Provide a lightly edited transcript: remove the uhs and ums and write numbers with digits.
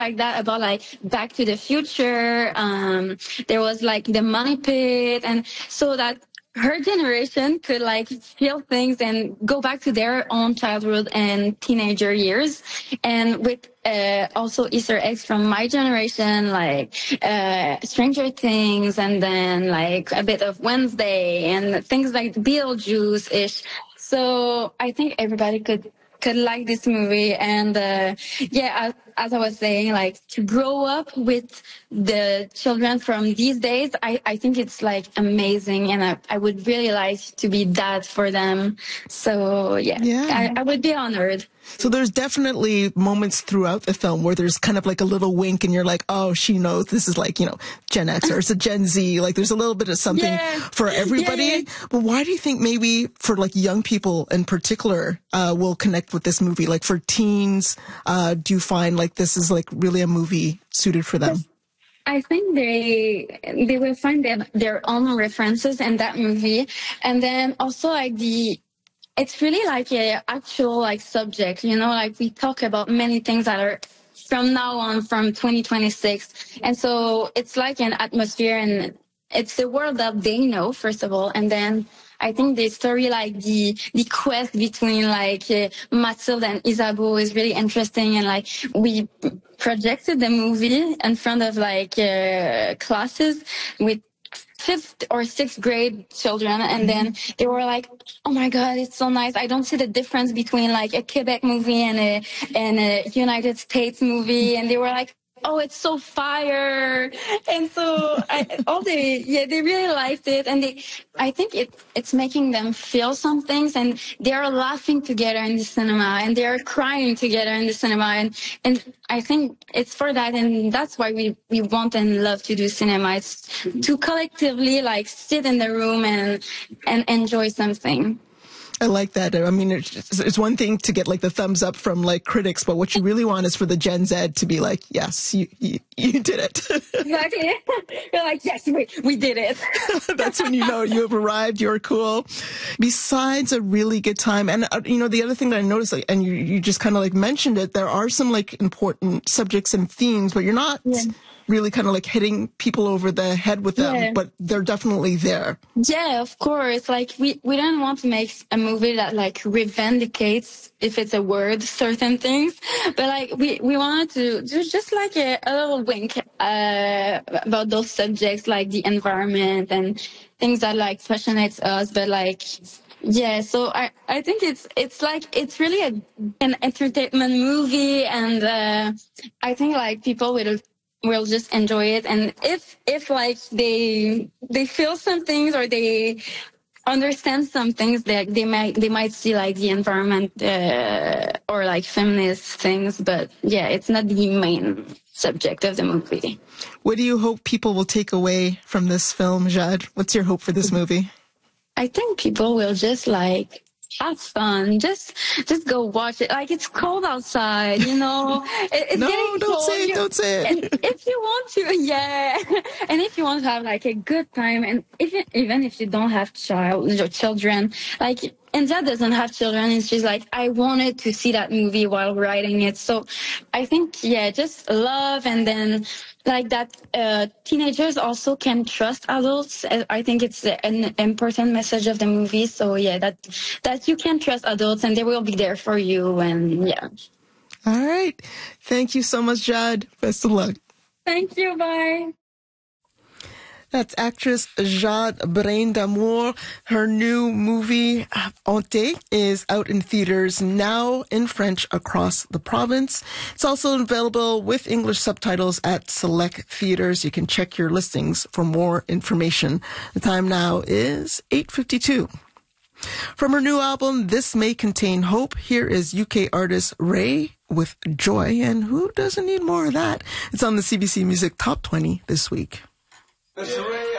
like that about like Back to the Future. There was like the Money Pit, and so that her generation could like feel things and go back to their own childhood and teenager years, and with also Easter eggs from my generation, like Stranger Things, and then like a bit of Wednesday and things like Beetlejuice ish. So I think everybody could like this movie. And yeah, as I was saying, like to grow up with the children from these days, I think it's like amazing, and I would really like to be that for them. So yeah, I would be honored. So there's definitely moments throughout the film where there's kind of like a little wink and you're like, oh, she knows this is like, you know, Gen X or it's a Gen Z. Like there's a little bit of something for everybody. Yeah. But why do you think maybe for like young people in particular will connect with this movie? Like for teens, do you find like this is like really a movie suited for them? I think they will find their own references in that movie. And then also like it's really like a actual like subject, you know, like we talk about many things that are from now on, from 2026. And so it's like an atmosphere, and it's the world that they know, first of all. And then I think the story, like the quest between like Mathilde and Isabeau is really interesting. And like we projected the movie in front of like classes with 5th or 6th grade children, and then they were like, oh my god, it's so nice. I don't see the difference between like a Quebec movie and a United States movie. And they were like, oh, it's so fire. And so they really liked it. And I think it's making them feel some things, and they're laughing together in the cinema, and they're crying together in the cinema. And I think it's for that. And that's why we want and love to do cinema. It's to collectively like sit in the room and enjoy something. I like that. I mean, it's one thing to get like the thumbs up from like critics, but what you really want is for the Gen Z to be like, yes, you did it. Exactly. You're like, yes, we did it. That's when you know you have arrived. You're cool. Besides a really good time. And, you know, the other thing that I noticed, like, and you just kind of like mentioned it, there are some like important subjects and themes, but you're not really kind of like hitting people over the head with them, but they're definitely there. Yeah, of course. Like we don't want to make a movie that like revendicates, if it's a word, certain things, but like we wanted to do just like a little wink about those subjects, like the environment and things that like fascinates us. But like, yeah, so I think it's like, it's really an entertainment movie, and I think like people will just enjoy it. And if like they feel some things, or they understand some things, that they might see like the environment or like feminist things, but yeah, it's not the main subject of the movie. What do you hope people will take away from this film, Jade? What's your hope for this movie? I think people will just like have fun. Just go watch it. Like, it's cold outside, you know. It's no, getting don't cold. say it. Don't say it. And if you want to, yeah. And if you want to have like a good time, and even if you don't have children, like India doesn't have children. It's just like, I wanted to see that movie while writing it. So I think, yeah, just love, and then like that teenagers also can trust adults. I think it's an important message of the movie. So yeah, that you can trust adults, and they will be there for you. And yeah. All right. Thank you so much, Jade. Best of luck. Thank you. Bye. That's actress Jade Brain d'Amour. Her new movie, Hanté, is out in theaters now in French across the province. It's also available with English subtitles at select theaters. You can check your listings for more information. The time now is 8:52. From her new album, This May Contain Hope, here is UK artist Ray with Joy. And who doesn't need more of that? It's on the CBC Music Top 20 this week. That's Ray.